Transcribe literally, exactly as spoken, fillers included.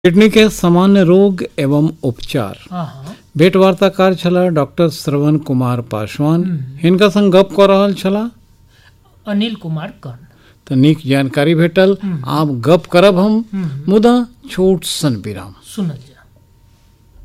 Kidney के सामान्य रोग एवं उपचार हाँ भेंट वार्ताकार छला डॉक्टर श्रवण कुमार पासवान। हिनका संग गप कर रहल छला अनिल कुमार कर्ण। तो नीक जानकारी भेटल। आप गप करब हम मुदा छोट सन विराम सुनल जाय।